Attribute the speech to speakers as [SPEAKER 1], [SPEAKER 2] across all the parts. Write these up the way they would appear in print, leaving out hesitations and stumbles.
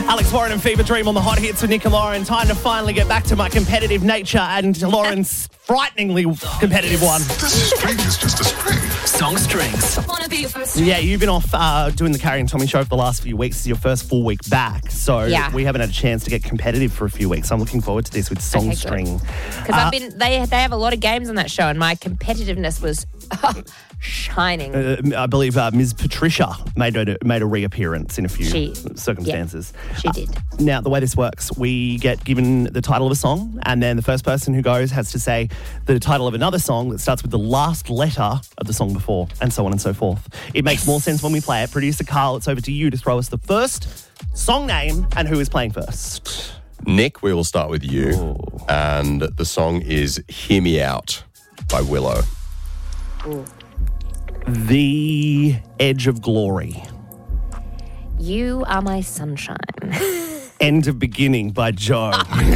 [SPEAKER 1] Alex Warren and Fever Dream on the Hot Hits with Nick and Lauren. Time to finally get back to my competitive nature and Lauren's frighteningly competitive one.
[SPEAKER 2] This string is just a string.
[SPEAKER 3] Song strings.
[SPEAKER 1] Yeah, you've been off doing the Carrie and Tommy show for the last few weeks. This is your first full week back. So we haven't had a chance to get competitive for a few weeks. I'm looking forward to this with Song String.
[SPEAKER 4] Because they have a lot of games on that show and my competitiveness was shining.
[SPEAKER 1] I believe Ms. Patricia made a reappearance in a few circumstances.
[SPEAKER 4] Yeah, she did.
[SPEAKER 1] Now, the way this works, we get given the title of a song, and then the first person who goes has to say the title of another song that starts with the last letter of the song before, and so on and so forth. It makes more sense when we play it. Producer Carl, it's over to you to throw us the first song name and who is playing first.
[SPEAKER 5] Nick, we will start with you. And the song is Hear Me Out by Willow.
[SPEAKER 4] Ooh.
[SPEAKER 1] The Edge of Glory.
[SPEAKER 4] You Are My Sunshine.
[SPEAKER 1] End of Beginning by Joe.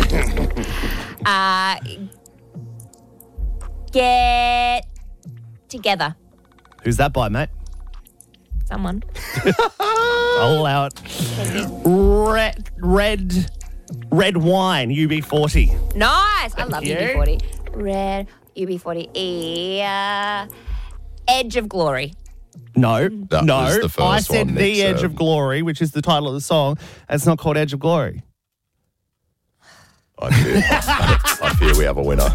[SPEAKER 4] Get Together.
[SPEAKER 1] Who's that by, mate?
[SPEAKER 4] Someone.
[SPEAKER 1] I'll allow it. Red Wine, UB40.
[SPEAKER 4] Nice. I love
[SPEAKER 1] you.
[SPEAKER 4] UB40. Red UB40. Edge of Glory.
[SPEAKER 1] No.
[SPEAKER 5] That was the first
[SPEAKER 1] I said
[SPEAKER 5] one,
[SPEAKER 1] The
[SPEAKER 5] Nick
[SPEAKER 1] Edge
[SPEAKER 5] said.
[SPEAKER 1] of Glory, which is the title of the song. It's not called Edge of Glory.
[SPEAKER 5] I fear we have a winner.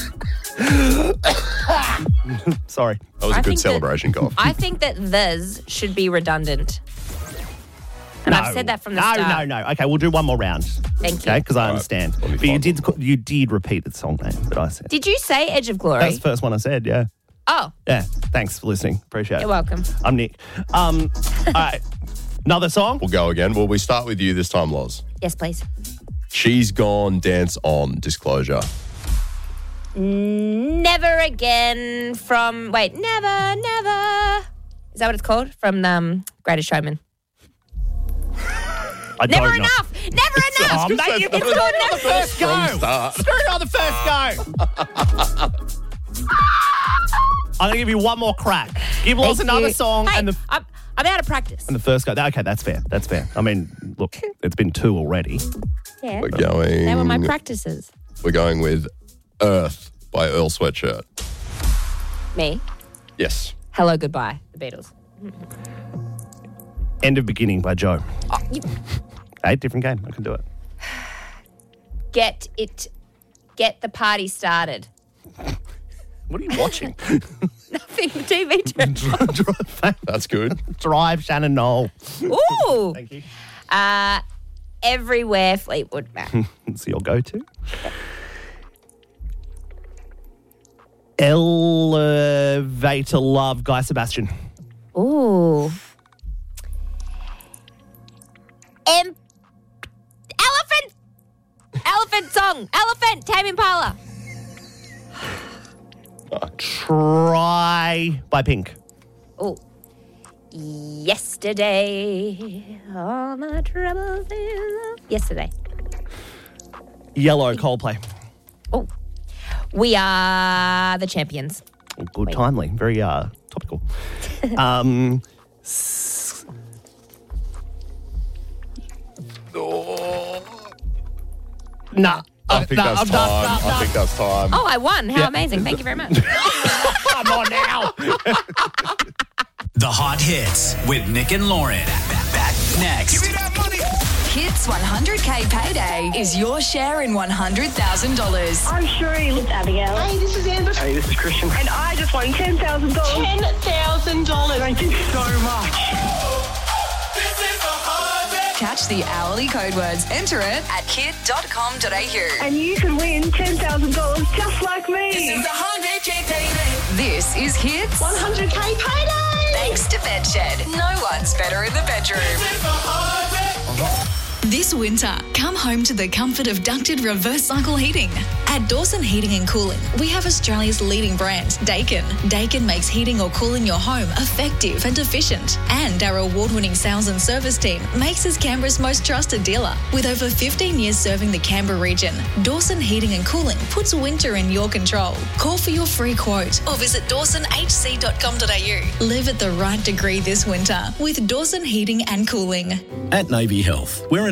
[SPEAKER 1] Sorry.
[SPEAKER 5] That was a good celebration, Goff.
[SPEAKER 4] I think that this should be redundant. And I've said that from the start.
[SPEAKER 1] No. Okay, we'll do one more round.
[SPEAKER 4] Thank you.
[SPEAKER 1] Okay, because I understand. But you did repeat the song name that I said.
[SPEAKER 4] Did you say Edge of Glory?
[SPEAKER 1] That's the first one I said, yeah.
[SPEAKER 4] Oh.
[SPEAKER 1] Yeah, thanks for listening. Appreciate it.
[SPEAKER 4] You're welcome.
[SPEAKER 1] I'm Nick. All right, another song?
[SPEAKER 5] We'll go again. Will we start with you this time, Loz?
[SPEAKER 4] Yes, please.
[SPEAKER 5] She's Gone, Dance On, Disclosure.
[SPEAKER 4] Never Again from... Wait, Never. Is that what it's called? From Greatest Showman. Never enough.
[SPEAKER 1] Oh, mate, you can do it on the first go. Screw it on the first go. I'm going to give you one more crack. Give Loz another song.
[SPEAKER 4] Hey,
[SPEAKER 1] and
[SPEAKER 4] I'm out of practice.
[SPEAKER 1] And the first go. Okay, that's fair. I mean, look, it's been two already.
[SPEAKER 4] Yeah.
[SPEAKER 5] We're going...
[SPEAKER 4] They were my practices.
[SPEAKER 5] We're going with Earth by Earl Sweatshirt.
[SPEAKER 4] Me?
[SPEAKER 5] Yes.
[SPEAKER 4] Hello, Goodbye, the Beatles.
[SPEAKER 1] End of Beginning by Joe.
[SPEAKER 4] Oh,
[SPEAKER 1] Hey, different game. I can do it.
[SPEAKER 4] Get the party started.
[SPEAKER 1] What are you watching?
[SPEAKER 4] Nothing. TV show.
[SPEAKER 5] That's good.
[SPEAKER 1] Drive, Shannon Knoll.
[SPEAKER 4] Ooh.
[SPEAKER 1] Thank you.
[SPEAKER 4] Everywhere, Fleetwood Mac.
[SPEAKER 1] It's your go-to. Elevator Love, Guy Sebastian.
[SPEAKER 4] Ooh. Elephant song. Elephant, Tame Impala.
[SPEAKER 1] Try by Pink.
[SPEAKER 4] Oh. Yesterday, all my troubles in yesterday.
[SPEAKER 1] Yellow, Coldplay.
[SPEAKER 4] Oh. We Are the Champions.
[SPEAKER 1] Good, timely. Very topical. Nah.
[SPEAKER 5] I think that's time. I think that's time.
[SPEAKER 4] Oh, I won. How amazing. Thank you very much.
[SPEAKER 1] Come on now.
[SPEAKER 3] The Hot Hits with Nick and Lauren. Back next. Give me that money.
[SPEAKER 6] Hits 100K payday is your share in $100,000.
[SPEAKER 7] I'm Sheree. It's Abigail.
[SPEAKER 8] Hey, this is Amber.
[SPEAKER 9] Hey, this is Christian.
[SPEAKER 7] And I just won $10,000.
[SPEAKER 8] $10,000.
[SPEAKER 9] Thank you so much.
[SPEAKER 6] Catch the hourly code words. Enter it at kid.com.au.
[SPEAKER 7] And you can win $10,000 just like me.
[SPEAKER 8] This is 100K payday.
[SPEAKER 6] This is Hits
[SPEAKER 8] 100K payday.
[SPEAKER 6] thanks to Bedshed. No one's better in the bedroom. This winter, come home to the comfort of ducted reverse cycle heating. At Dawson Heating and Cooling, we have Australia's leading brand, Daikin. Daikin makes heating or cooling your home effective and efficient. And our award-winning sales and service team makes us Canberra's most trusted dealer. With over 15 years serving the Canberra region, Dawson Heating and Cooling puts winter in your control. Call for your free quote or visit dawsonhc.com.au. Live at the right degree this winter with Dawson Heating and Cooling.
[SPEAKER 10] At Navy Health, we're a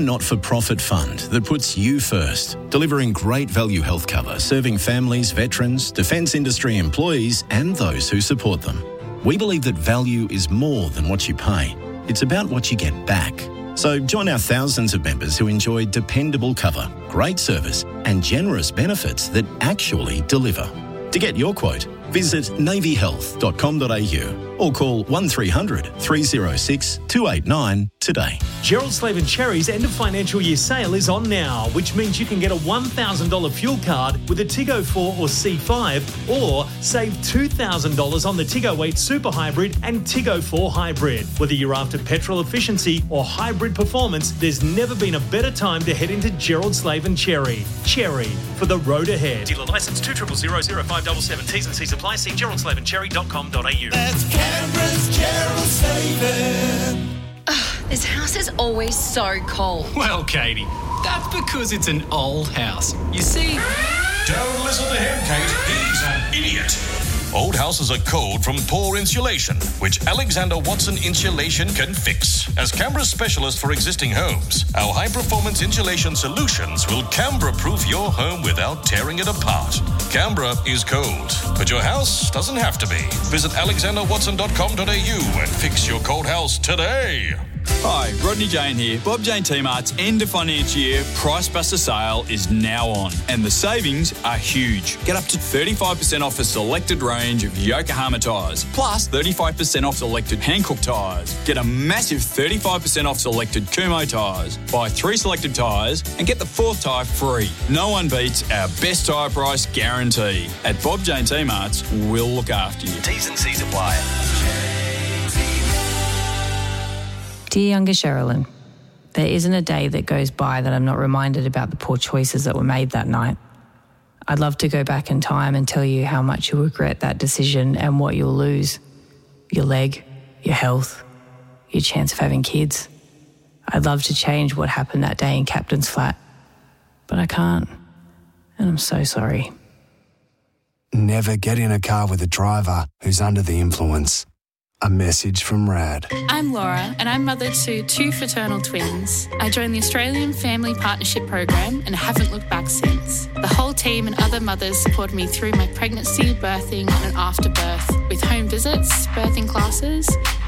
[SPEAKER 9] not-for-profit fund that puts you first, delivering great value health cover, serving families, veterans, defence industry employees and those who support them. We believe that value is more than what you pay. It's about what you get back. So join our thousands of members who enjoy dependable cover, great service and generous benefits that actually deliver. To get your quote, visit navyhealth.com.au or call 1300 306 289 today.
[SPEAKER 10] Gerald Slaven Cherry's end of financial year sale is on now, which means you can get a $1,000 fuel card with a Tiggo 4 or C5 or save $2,000 on the Tiggo 8 Super Hybrid and Tiggo 4 Hybrid. Whether you're after petrol efficiency or hybrid performance, there's never been a better time to head into Gerald Slaven Cherry. Cherry, for the road ahead. Dealer licence 2000577. T's and C's apply. See geraldslavencherry.com.au.
[SPEAKER 11] That's Canberra's Gerald Slaven.
[SPEAKER 6] This house is always so cold.
[SPEAKER 12] Well, Katie, that's because it's an old house. You see...
[SPEAKER 2] Don't listen to him, Kate. He's an idiot. Old houses are cold from poor insulation, which Alexander Watson Insulation can fix. As Canberra's specialist for existing homes, our high-performance insulation solutions will Canberra-proof your home without tearing it apart. Canberra is cold, but your house doesn't have to be. Visit alexanderwatson.com.au and fix your cold house today.
[SPEAKER 13] Hi, Rodney Jane here. Bob Jane T-Mart's end of financial year Price Buster sale is now on, and the savings are huge. Get up to 35% off a selected range of Yokohama tyres, plus 35% off selected Hankook tyres. Get a massive 35% off selected Kumho tyres. Buy 3 selected tyres and get the 4th tyre free. No one beats our best tyre price guarantee. At Bob Jane T-Mart's, we'll look after you.
[SPEAKER 3] T's and C's apply.
[SPEAKER 14] Dear younger Sherilyn, there isn't a day that goes by that I'm not reminded about the poor choices that were made that night. I'd love to go back in time and tell you how much you'll regret that decision and what you'll lose. Your leg, your health, your chance of having kids. I'd love to change what happened that day in Captain's Flat, but I can't, and I'm so sorry.
[SPEAKER 15] Never get in a car with a driver who's under the influence. A message from RAD.
[SPEAKER 16] I'm Laura and I'm mother to 2 fraternal twins. I joined the Australian Family Partnership Program and haven't looked back since. The whole team and other mothers supported me through my pregnancy, birthing and after birth with home visits, birthing classes